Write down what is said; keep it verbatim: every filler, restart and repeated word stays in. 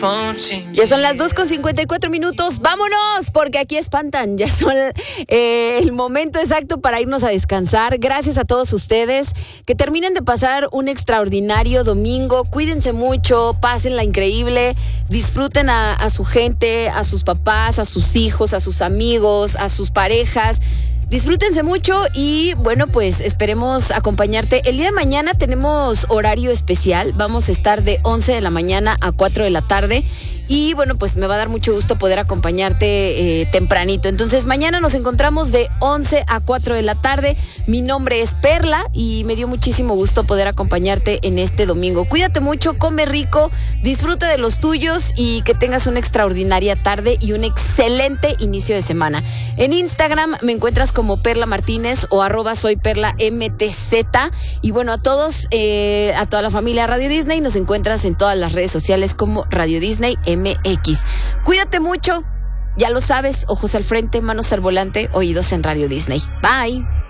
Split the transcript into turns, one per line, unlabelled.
Ya son las dos con cincuenta y cuatro minutos. ¡Vámonos! Porque aquí espantan. Ya son eh, el momento exacto para irnos a descansar. Gracias a todos ustedes. Que terminen de pasar un extraordinario domingo. Cuídense mucho, pásenla increíble. Disfruten a, a su gente, a sus papás, a sus hijos, a sus amigos, a sus parejas. Disfrútense mucho y bueno, pues esperemos acompañarte. El día de mañana tenemos horario especial. Vamos a estar de once de la mañana a cuatro de la tarde. Y bueno, pues me va a dar mucho gusto poder acompañarte eh, tempranito. Entonces mañana nos encontramos de once a cuatro de la tarde. Mi nombre es Perla y me dio muchísimo gusto poder acompañarte en este domingo. Cuídate mucho, come rico, disfruta de los tuyos y que tengas una extraordinaria tarde y un excelente inicio de semana. En Instagram me encuentras como Perla Martínez o arroba soy Perla M T Z. Y bueno, a todos, eh, a toda la familia Radio Disney, nos encuentras en todas las redes sociales como Radio Disney M X. Cuídate mucho, ya lo sabes, ojos al frente, manos al volante, oídos en Radio Disney. Bye.